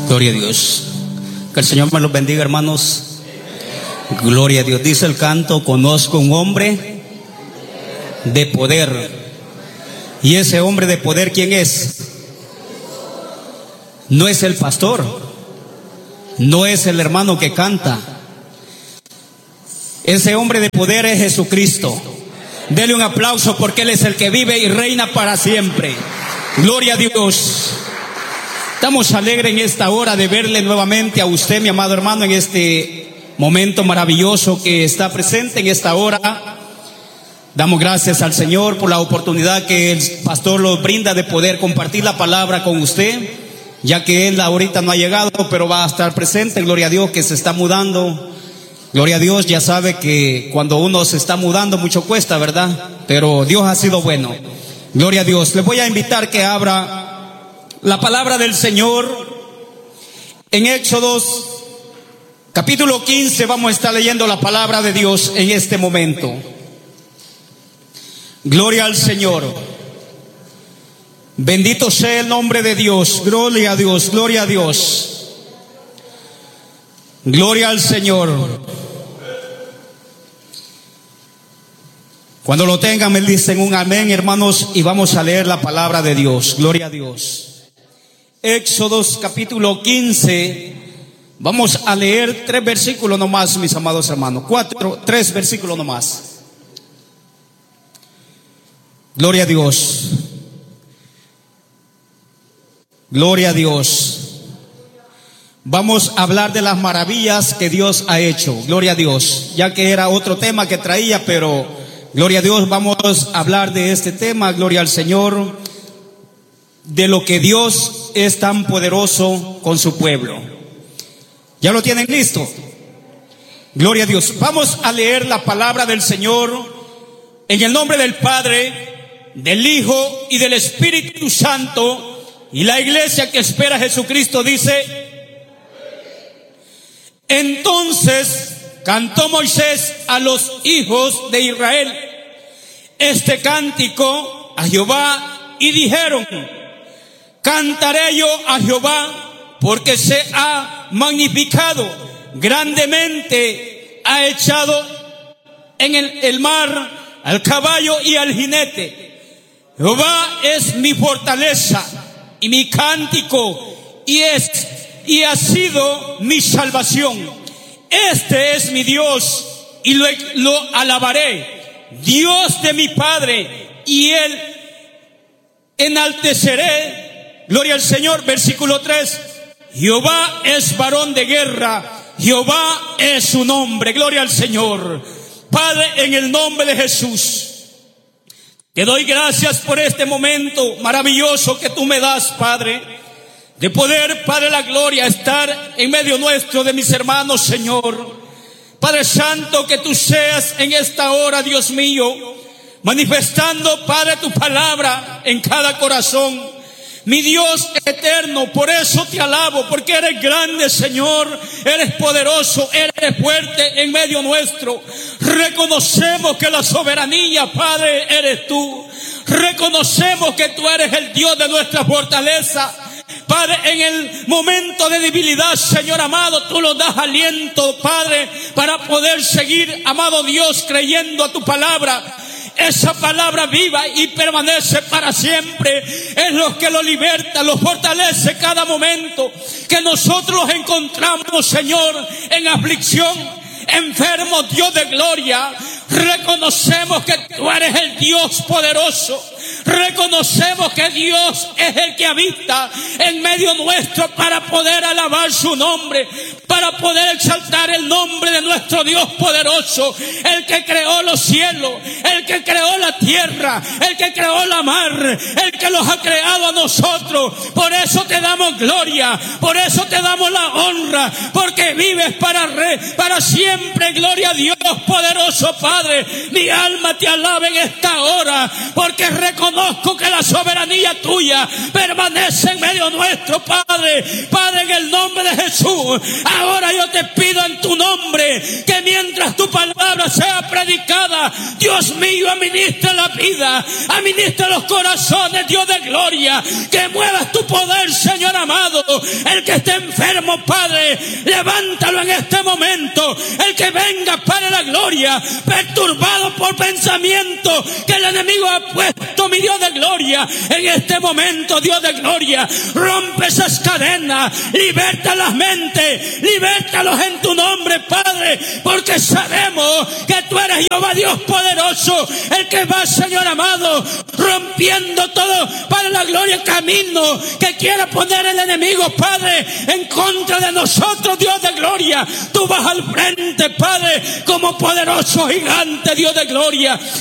Gloria a Dios. Que el Señor me los bendiga, hermanos. Gloria a Dios. Dice el canto: conozco un hombre de poder. Y ese hombre de poder, ¿quién es? No es el pastor, no es el hermano que canta. Ese hombre de poder es Jesucristo. Dele un aplauso porque Él es el que vive y reina para siempre. Gloria a Dios. Estamos alegres en esta hora de verle nuevamente a usted, mi amado hermano, en este momento maravilloso que está presente en esta hora. Damos gracias al Señor por la oportunidad que el pastor nos brinda de poder compartir la palabra con usted, ya que Él ahorita no ha llegado, pero va a estar presente. Gloria a Dios, que se está mudando. Gloria a Dios, ya sabe que cuando uno se está mudando mucho cuesta, ¿verdad? Pero Dios ha sido bueno. Gloria a Dios. Les voy a invitar que abra la palabra del Señor en Éxodos capítulo 15. Vamos a estar leyendo la palabra de Dios en este momento. Gloria al Señor. Bendito sea el nombre de Dios. Gloria a Dios, gloria a Dios. Gloria al Señor. Cuando lo tengan me dicen un amén, hermanos, y vamos a leer la palabra de Dios. Gloria a Dios. Éxodos capítulo 15. Vamos a leer 3 versículos nomás, mis amados hermanos. 3 versículos nomás. Gloria a Dios. Gloria a Dios. Vamos a hablar de las maravillas que Dios ha hecho. Gloria a Dios. Ya que era otro tema que traía, pero gloria a Dios, vamos a hablar de este tema. Gloria al Señor. De lo que Dios es tan poderoso con su pueblo. ¿Ya lo tienen listo? Gloria a Dios. Vamos a leer la palabra del Señor en el nombre del Padre, del Hijo y del Espíritu Santo. Y la iglesia que espera a Jesucristo dice: entonces cantó Moisés a los hijos de Israel este cántico a Jehová, y dijeron: cantaré yo a Jehová, porque se ha magnificado grandemente, ha echado en el mar al caballo y al jinete. Jehová es mi fortaleza y mi cántico, y ha sido mi salvación. Este es mi Dios, y lo alabaré, Dios de mi Padre, y Él enalteceré. Gloria al Señor. Versículo 3. Jehová es varón de guerra, Jehová es su nombre. Gloria al Señor. Padre, en el nombre de Jesús, te doy gracias por este momento maravilloso que tú me das, Padre, de poder, Padre, la gloria, estar en medio nuestro de mis hermanos, Señor. Padre Santo, que tú seas en esta hora, Dios mío, manifestando, Padre, tu palabra en cada corazón. Mi Dios eterno, por eso te alabo, porque eres grande, Señor, eres poderoso, eres fuerte en medio nuestro. Reconocemos que la soberanía, Padre, eres tú. Reconocemos que tú eres el Dios de nuestra fortaleza. Padre, en el momento de debilidad, Señor amado, tú nos das aliento, Padre, para poder seguir, amado Dios, creyendo a tu palabra. Esa palabra viva y permanece para siempre. Es lo que lo liberta, lo fortalece cada momento que nosotros encontramos, Señor, en aflicción, enfermos. Dios de gloria, reconocemos que tú eres el Dios poderoso. Reconocemos que Dios es el que habita en medio nuestro para poder alabar su nombre, para poder exaltar el nombre de nuestro Dios poderoso, el que creó los cielos, el que creó la tierra, el que creó la mar, el que los ha creado a nosotros. Por eso te damos gloria, por eso te damos la honra, porque vives para siempre. Gloria a Dios. Dios poderoso, Padre, mi alma te alaba en esta hora, porque reconozco que la soberanía tuya permanece en medio nuestro, Padre. Padre, en el nombre de Jesús, ahora yo te pido en tu nombre que mientras tu palabra sea predicada, Dios mío, administra la vida, administra los corazones, Dios de gloria, que muevas tu poder, Señor amado. El que esté enfermo, Padre, levántalo en este momento. El que venga para la gloria, perturbado por pensamientos que el enemigo ha puesto, mi Dios de gloria, en este momento, Dios de gloria, rompe esas cadenas, liberta las mentes, libértalos en tu nombre, Padre, porque sabemos que tú eres Jehová Dios poderoso, el que va, Señor amado, rompiendo todo para la gloria, camino que quiera poner el enemigo, Padre, en contra de nosotros, Dios de gloria. Tú vas al frente, Padre, como poderoso gigante, Dios de gloria.